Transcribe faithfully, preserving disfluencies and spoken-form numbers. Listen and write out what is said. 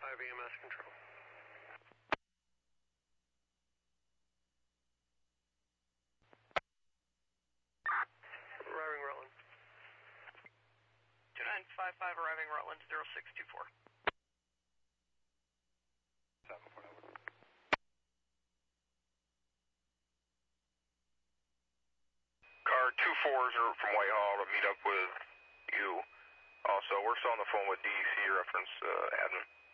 five E M S control. Arriving Rutland. two nine five five arriving Rutland, zero six two four. Car two fours are from Whitehall to meet up with you. Also, we're still on the phone with D E C reference uh, admin.